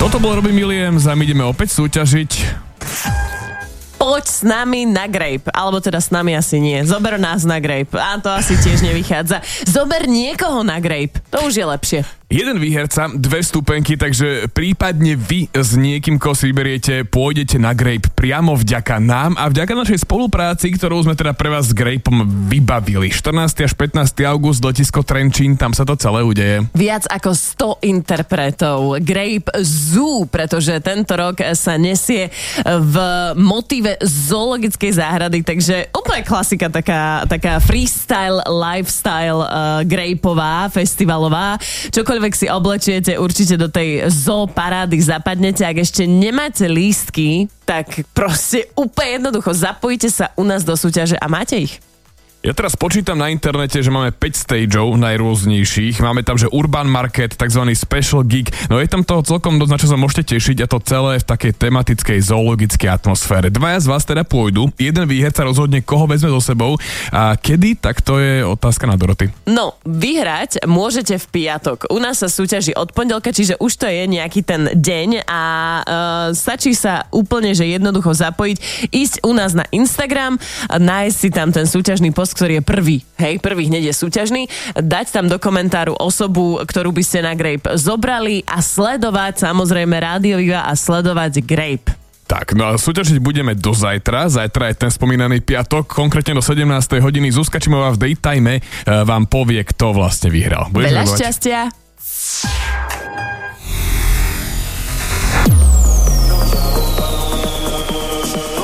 Toto bol Robbie Williams a my ideme opäť súťažiť. Poď s nami na Grape. Alebo teda s nami asi nie. Zober nás na Grape. A to asi tiež nevychádza. Zober niekoho na Grape. To už je lepšie. Jeden výherca, 2 vstupenky, takže prípadne vy s niekým, koho si vyberiete, pôjdete na Grape priamo vďaka nám a vďaka našej spolupráci, ktorú sme teda pre vás s Grapeom vybavili. 14. až 15. august, letisko Trenčín, tam sa to celé udeje. Viac ako 100 interpretov. Grape Zoo, pretože tento rok sa nesie v motíve zoologickej záhrady, takže úplne klasika, taká freestyle, lifestyle grapeová, festivalová. Čokoľvek si oblečiete, určite do tej zoo parády zapadnete. Ak ešte nemáte lístky, tak proste úplne jednoducho zapojite sa u nás do súťaže a máte ich. Ja teraz počítam na internete, že máme 5 stageov najrôznejších. Máme tam, že Urban Market, takzvaný Special Gig. No je tam toho celkom dosť, na čo sa môžete tešiť a to celé v takej tematickej zoologickej atmosfére. Dvaja z vás teda pôjdu. Jeden výherca rozhodne, koho vezme so sebou. A kedy? Tak to je otázka na Doroty. No, vyhrať môžete v piatok. U nás sa súťaží od pondelka, čiže už to je nejaký ten deň a stačí sa úplne, že jednoducho zapojiť, ísť u nás na Instagram, nájsť si tam ten súťažný post, ktorý je prvý hneď je súťažný, dať tam do komentáru osobu, ktorú by ste na Grape zobrali a sledovať samozrejme Rádio Viva a sledovať Grape. Tak, no a súťažiť budeme do zajtra. Zajtra je ten spomínaný piatok, konkrétne do 17. hodiny. Zuzka Čimová v Daytime vám povie, kto vlastne vyhral. Veľa šťastia.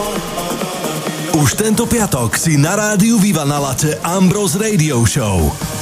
Už tento piatok si na Rádiu Viva naladte Ambrose Radio Show.